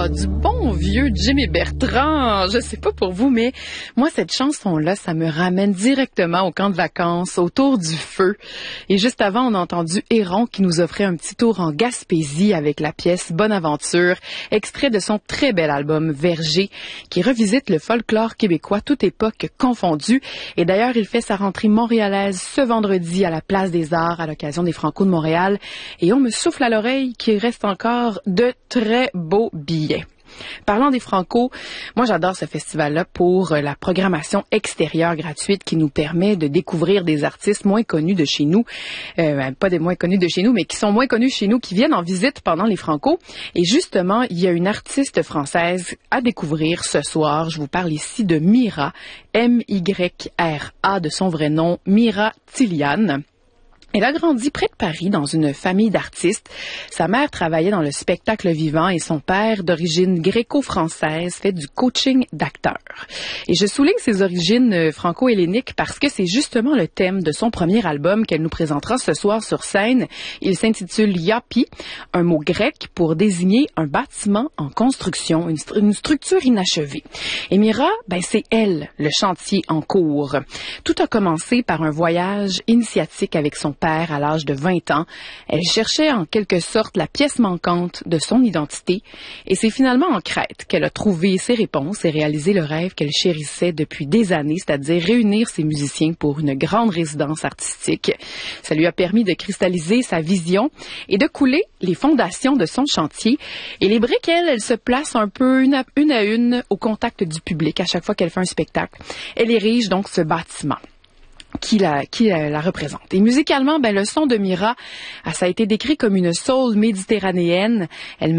Du bon vieux Jimmy Bertrand. Je sais pas pour vous, mais moi, cette chanson-là, ça me ramène directement au camp de vacances, autour du feu. Et juste avant, on a entendu Héron qui nous offrait un petit tour en Gaspésie avec la pièce Bonne Aventure, extrait de son très bel album Verger, qui revisite le folklore québécois, toute époque confondue. Et d'ailleurs, il fait sa rentrée montréalaise ce vendredi à la Place des Arts à l'occasion des Franco de Montréal. Et on me souffle à l'oreille qu'il reste encore de très beaux billets. Parlant des Franco, moi j'adore ce festival-là pour la programmation extérieure gratuite qui nous permet de découvrir des artistes moins connus de chez nous, pas des moins connus de chez nous, mais qui sont moins connus chez nous, qui viennent en visite pendant les Franco. Et justement, il y a une artiste française à découvrir ce soir. Je vous parle ici de Myra, M-Y-R-A de son vrai nom, Myra Tiliane. Elle a grandi près de Paris dans une famille d'artistes. Sa mère travaillait dans le spectacle vivant et son père, d'origine gréco-française, fait du coaching d'acteurs. Et je souligne ses origines franco-helléniques parce que c'est justement le thème de son premier album qu'elle nous présentera ce soir sur scène. Il s'intitule Yapi, un mot grec pour désigner un bâtiment en construction, une structure inachevée. Et Myra, c'est elle, le chantier en cours. Tout a commencé par un voyage initiatique avec son père à l'âge de 20 ans. Elle cherchait en quelque sorte la pièce manquante de son identité et c'est finalement en Crète qu'elle a trouvé ses réponses et réalisé le rêve qu'elle chérissait depuis des années, c'est-à-dire réunir ses musiciens pour une grande résidence artistique. Ça lui a permis de cristalliser sa vision et de couler les fondations de son chantier. Et les briques, elles se placent un peu une à une au contact du public à chaque fois qu'elle fait un spectacle. Elle érige donc ce bâtiment qui la représente. Et musicalement, le son de Myra, ça a été décrit comme une soul méditerranéenne. Elle